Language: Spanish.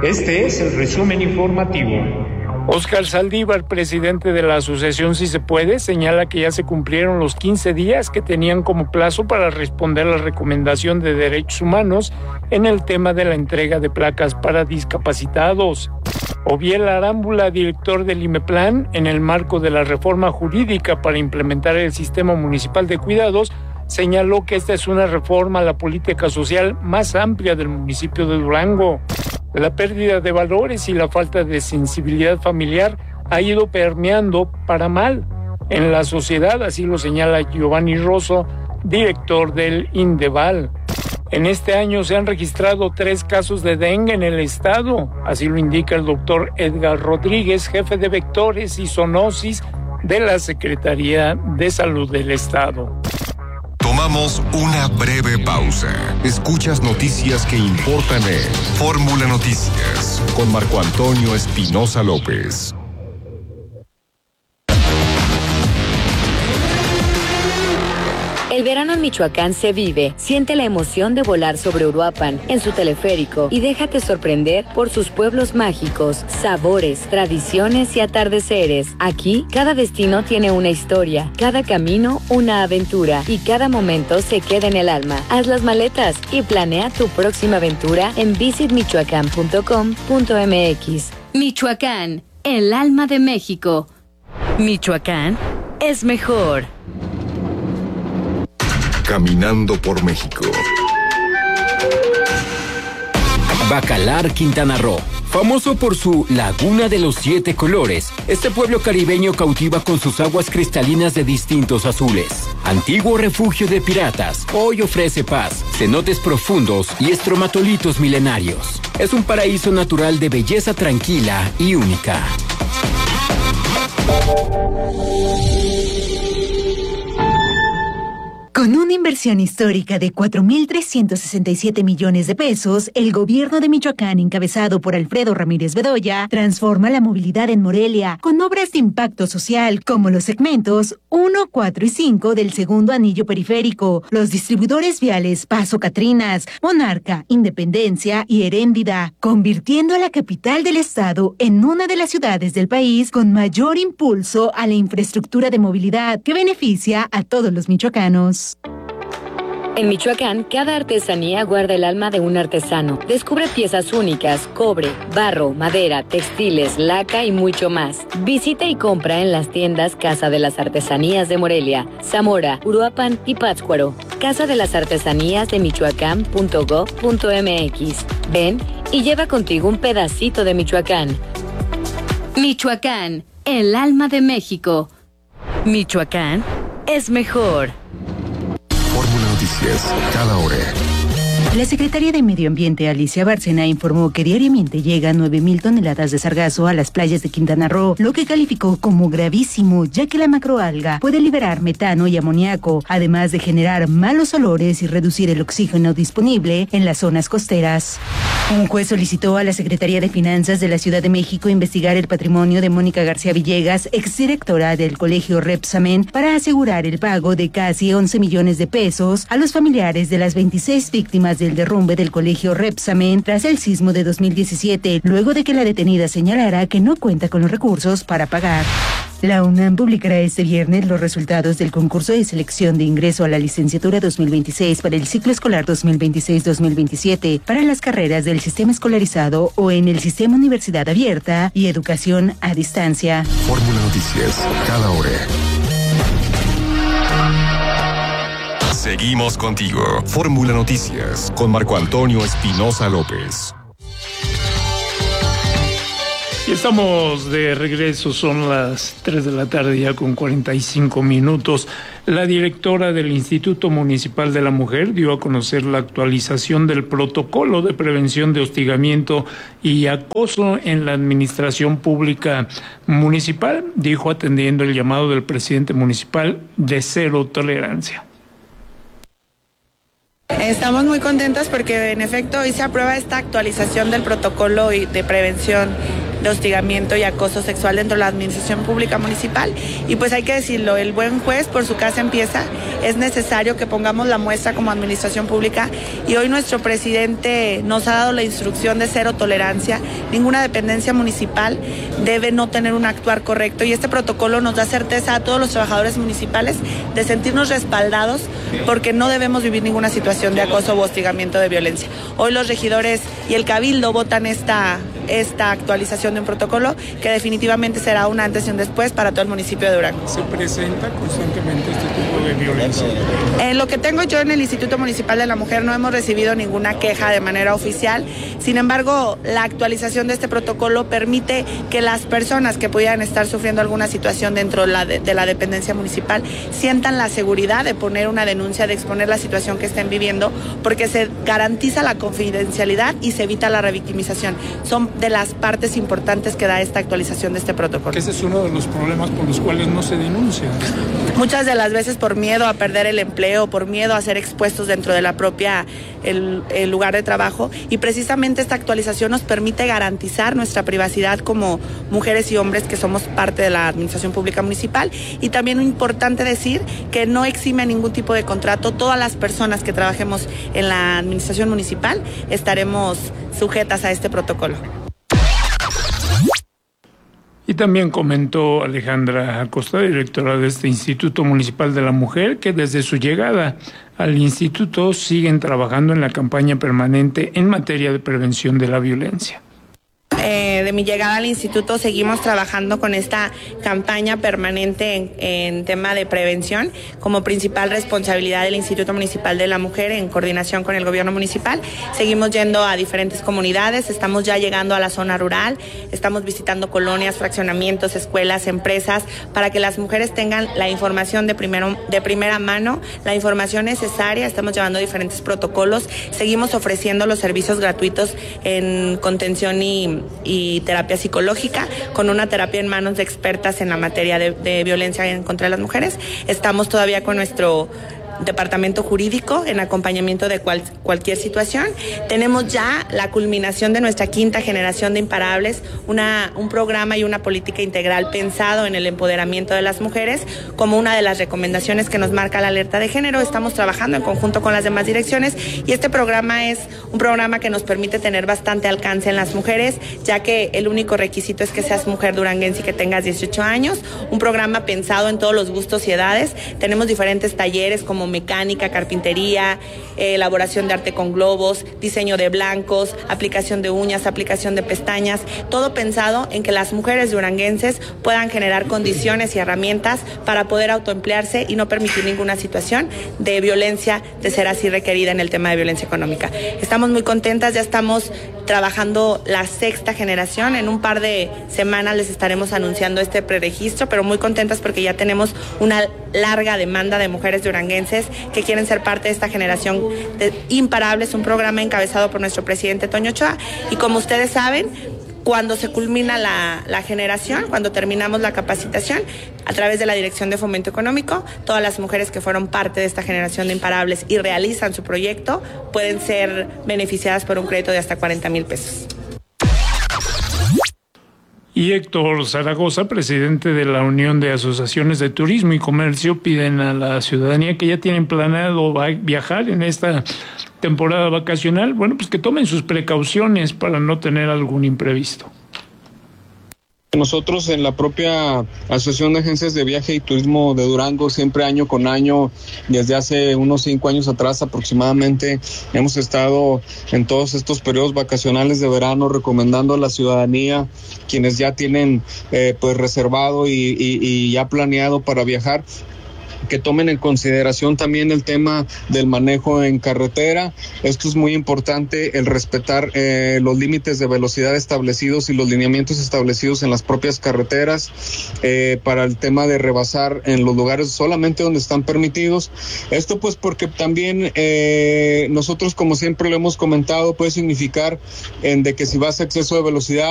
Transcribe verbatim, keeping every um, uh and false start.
Este es el resumen informativo. Óscar Saldívar, presidente de la asociación Si Se Puede, señala que ya se cumplieron los quince días que tenían como plazo para responder a la recomendación de derechos humanos en el tema de la entrega de placas para discapacitados. Oviel Arámbula, director del IMEPLAN, en el marco de la reforma jurídica para implementar el sistema municipal de cuidados, señaló que esta es una reforma a la política social más amplia del municipio de Durango. La pérdida de valores y la falta de sensibilidad familiar ha ido permeando para mal en la sociedad, así lo señala Giovanni Rosso, director del INDEVAL. En este año se han registrado tres casos de dengue en el estado, así lo indica el doctor Edgar Rodríguez, jefe de vectores y zoonosis de la Secretaría de Salud del estado. Tomamos una breve pausa. Escuchas noticias que importan en Fórmula Noticias con Marco Antonio Espinosa López. El verano en Michoacán se vive. Siente la emoción de volar sobre Uruapan en su teleférico y déjate sorprender por sus pueblos mágicos, sabores, tradiciones y atardeceres. Aquí, cada destino tiene una historia, cada camino una aventura y cada momento se queda en el alma. Haz las maletas y planea tu próxima aventura en visit michoacán punto com punto m x. Michoacán, el alma de México. Michoacán es mejor. Caminando por México. Bacalar, Quintana Roo. Famoso por su Laguna de los Siete Colores, este pueblo caribeño cautiva con sus aguas cristalinas de distintos azules. Antiguo refugio de piratas, hoy ofrece paz, cenotes profundos y estromatolitos milenarios. Es un paraíso natural de belleza tranquila y única. Con una inversión histórica de cuatro mil trescientos sesenta y siete millones de pesos, el gobierno de Michoacán, encabezado por Alfredo Ramírez Bedoya, transforma la movilidad en Morelia con obras de impacto social como los segmentos uno, cuatro y cinco del segundo anillo periférico, los distribuidores viales Paso Catrinas, Monarca, Independencia y Heréndida, convirtiendo a la capital del estado en una de las ciudades del país con mayor impulso a la infraestructura de movilidad que beneficia a todos los michoacanos. En Michoacán, cada artesanía guarda el alma de un artesano. Descubre piezas únicas, cobre, barro, madera, textiles, laca y mucho más. Visita y compra en las tiendas Casa de las Artesanías de Morelia, Zamora, Uruapan y Pátzcuaro. Casa de las Artesanías de michoacán punto gob punto m x. Ven y lleva contigo un pedacito de Michoacán. Michoacán, el alma de México. Michoacán es mejor. Fórmula Noticias, cada hora. La secretaria de Medio Ambiente, Alicia Bárcena, informó que diariamente llegan nueve mil toneladas de sargazo a las playas de Quintana Roo, lo que calificó como gravísimo, ya que la macroalga puede liberar metano y amoníaco, además de generar malos olores y reducir el oxígeno disponible en las zonas costeras. Un juez solicitó a la Secretaría de Finanzas de la Ciudad de México investigar el patrimonio de Mónica García Villegas, exdirectora del Colegio Repsamen, para asegurar el pago de casi once millones de pesos a los familiares de las veintiséis víctimas del derrumbe del Colegio Repsamen tras el sismo de dos mil diecisiete, luego de que la detenida señalara que no cuenta con los recursos para pagar. La UNAM publicará este viernes los resultados del concurso de selección de ingreso a la licenciatura dos mil veintiséis para el ciclo escolar dos mil veintiséis dos mil veintisiete para las carreras del sistema escolarizado o en el sistema Universidad Abierta y Educación a Distancia. Fórmula Noticias, cada hora. Seguimos contigo. Fórmula Noticias con Marco Antonio Espinosa López. Y estamos de regreso, son las tres de la tarde ya con cuarenta y cinco minutos. La directora del Instituto Municipal de la Mujer dio a conocer la actualización del protocolo de prevención de hostigamiento y acoso en la administración pública municipal, dijo atendiendo el llamado del presidente municipal de cero tolerancia. Estamos muy contentas porque en efecto hoy se aprueba esta actualización del protocolo de prevención de hostigamiento y acoso sexual dentro de la administración pública municipal. Y pues hay que decirlo, el buen juez por su casa empieza. Es necesario que pongamos la muestra como administración pública y hoy nuestro presidente nos ha dado la instrucción de cero tolerancia. Ninguna dependencia municipal debe no tener un actuar correcto y este protocolo nos da certeza a todos los trabajadores municipales de sentirnos respaldados porque no debemos vivir ninguna situación de acoso o hostigamiento de violencia. Hoy los regidores y el cabildo votan esta, esta actualización de un protocolo que definitivamente será un antes y un después para todo el municipio de Durango. ¿Se presenta constantemente este tipo de violencia? En lo que tengo yo en el Instituto Municipal de la Mujer no hemos recibido ninguna queja de manera oficial. Sin embargo, la actualización de este protocolo permite que las personas que pudieran estar sufriendo alguna situación dentro de la, de, de la dependencia municipal sientan la seguridad de poner una denuncia, de exponer la situación que estén viviendo, porque se garantiza la confidencialidad y se evita la revictimización. Son de las partes importantes que da esta actualización de este protocolo. Ese es uno de los problemas por los cuales no se denuncia. Muchas de las veces por miedo a perder el empleo, por miedo a ser expuestos dentro de la propia el, el lugar de trabajo, y precisamente esta actualización nos permite garantizar nuestra privacidad como mujeres y hombres que somos parte de la administración pública municipal. Y también importante decir que no exime ningún tipo de contrato. Todas las personas que trabajemos en la administración municipal estaremos sujetas a este protocolo. Y también comentó Alejandra Acosta, directora de este Instituto Municipal de la Mujer, que desde su llegada al instituto siguen trabajando en la campaña permanente en materia de prevención de la violencia. Eh, de mi llegada al instituto seguimos trabajando con esta campaña permanente en, en tema de prevención como principal responsabilidad del Instituto Municipal de la Mujer en coordinación con el gobierno municipal. Seguimos yendo a diferentes comunidades, estamos ya llegando a la zona rural, estamos visitando colonias, fraccionamientos, escuelas, empresas, para que las mujeres tengan la información de, primero, de primera mano, la información necesaria. Estamos llevando diferentes protocolos, seguimos ofreciendo los servicios gratuitos en contención y y terapia psicológica, con una terapia en manos de expertas en la materia de, de violencia en contra de las mujeres. Estamos todavía con nuestro departamento jurídico en acompañamiento de cual, cualquier situación. Tenemos ya la culminación de nuestra quinta generación de imparables, una, un programa y una política integral pensado en el empoderamiento de las mujeres como una de las recomendaciones que nos marca la alerta de género. Estamos trabajando en conjunto con las demás direcciones y este programa es un programa que nos permite tener bastante alcance en las mujeres, ya que el único requisito es que seas mujer duranguense y que tengas dieciocho años. Un programa pensado en todos los gustos y edades. Tenemos diferentes talleres como mecánica, carpintería, eh, elaboración de arte con globos, diseño de blancos, aplicación de uñas, aplicación de pestañas, todo pensado en que las mujeres duranguenses puedan generar condiciones y herramientas para poder autoemplearse y no permitir ninguna situación de violencia de ser así requerida en el tema de violencia económica. Estamos muy contentas, ya estamos trabajando la sexta generación. En un par de semanas les estaremos anunciando este preregistro, pero muy contentas porque ya tenemos una larga demanda de mujeres duranguenses que quieren ser parte de esta generación de imparables, un programa encabezado por nuestro presidente Toño Ochoa. Y como ustedes saben, cuando se culmina la, la generación, cuando terminamos la capacitación, a través de la Dirección de Fomento Económico, todas las mujeres que fueron parte de esta generación de imparables y realizan su proyecto pueden ser beneficiadas por un crédito de hasta cuarenta mil pesos. Y Héctor Zaragoza, presidente de la Unión de Asociaciones de Turismo y Comercio, piden a la ciudadanía que ya tienen planeado viajar en esta temporada vacacional, bueno, pues que tomen sus precauciones para no tener algún imprevisto. Nosotros en la propia Asociación de Agencias de Viaje y Turismo de Durango, siempre año con año, desde hace unos cinco años atrás aproximadamente, hemos estado en todos estos periodos vacacionales de verano recomendando a la ciudadanía, quienes ya tienen eh, pues reservado y, y, y ya planeado para viajar, que tomen en consideración también el tema del manejo en carretera. Esto es muy importante, el respetar eh, los límites de velocidad establecidos y los lineamientos establecidos en las propias carreteras eh, para el tema de rebasar en los lugares solamente donde están permitidos. Esto pues porque también eh, nosotros, como siempre lo hemos comentado, puede significar en de que si vas a exceso de velocidad